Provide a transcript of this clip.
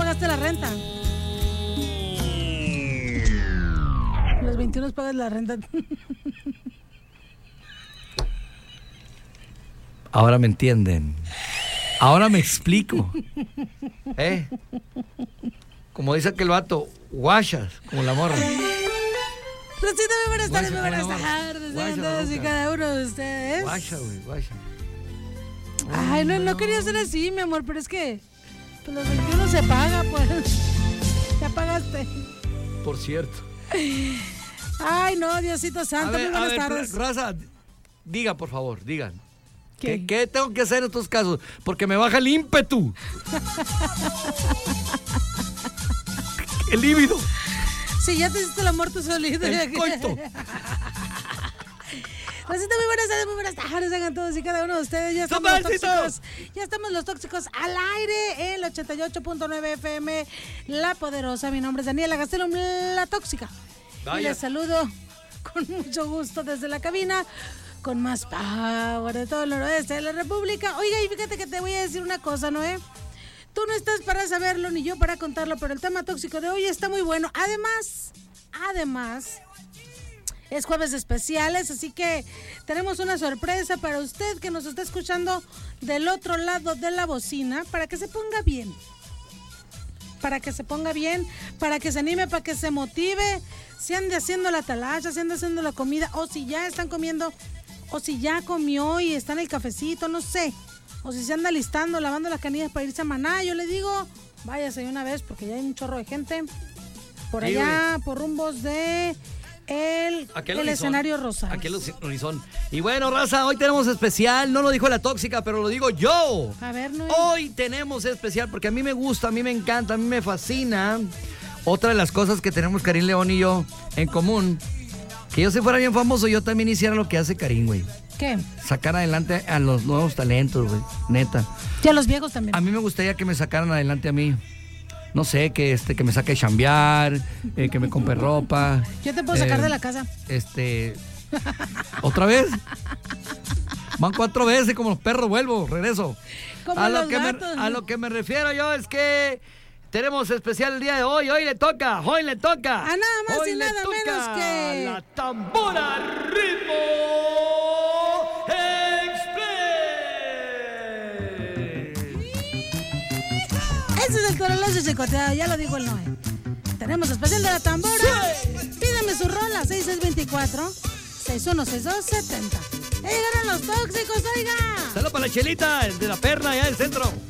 pagaste la renta. Los 21 pagas la renta. Ahora me entienden. Ahora me explico. Como dice aquel vato, guachas, como la morra. Rosita, muy buenas tardes, muy buenas tardes. Todos y cada uno de ustedes. Guacha, güey, guacha. Ay, no quería ser así, mi amor, pero es que pues los 21 se paga, pues. Ya pagaste. Por cierto. Ay, no, Diosito Santo, muy buenas tardes. Raza, diga, por favor, digan. ¿Qué? ¿Qué tengo que hacer en estos casos? Porque me baja el ímpetu. El líbido. Sí, ya te hiciste la muerte solito. El coito. Rosita, muy buenas tardes, hagan todos y cada uno de ustedes. Ya estamos los tóxicos. Ya estamos los tóxicos al aire, el 88.9 FM, La Poderosa. Mi nombre es Daniela Gastelum, la tóxica. Vaya. Y les saludo con mucho gusto desde la cabina, con más power de todo el noroeste de la República. Oiga, y fíjate que te voy a decir una cosa, Noé. Tú no estás para saberlo, ni yo para contarlo, pero el tema tóxico de hoy está muy bueno. Además, es jueves de especiales, así que tenemos una sorpresa para usted que nos está escuchando del otro lado de la bocina, para que se ponga bien. Para que se ponga bien, para que se anime, para que se motive, si ande haciendo la talacha, si ande haciendo la comida, o si ya están comiendo, o si ya comió y está en el cafecito, no sé. O si se anda listando, lavando las canillas para irse a Maná, yo le digo, váyase de una vez porque ya hay un chorro de gente por allá, por rumbos de el escenario Rosales. Aquel horizonte. Y bueno, raza, hoy tenemos especial, no lo dijo la tóxica, pero lo digo yo. A ver, no. Hoy tenemos especial porque a mí me gusta, a mí me encanta, a mí me fascina. Otra de las cosas que tenemos Karim León y yo en común, que yo si fuera bien famoso, yo también hiciera lo que hace Karim, güey. ¿Qué? Sacar adelante a los nuevos talentos, güey, neta. Y a los viejos también. A mí me gustaría que me sacaran adelante a mí. No sé, que me saque a chambear, que me compre ropa. Yo te puedo sacar de la casa. ¿Otra vez? Van 4 veces, como los perros, regreso. Como los gatos. A lo que me refiero yo es que tenemos especial el día de hoy. Hoy le toca. A nada más hoy y nada menos que la tambora ritmo. Ese es el torolazo chicoteado, ya lo dijo el Noé. Tenemos especial de la tambora. Sí. Pídame su rola, 6624-616270. ¡Ya llegaron los tóxicos, oiga! Saludos para la Chelita, el de la perna allá del centro.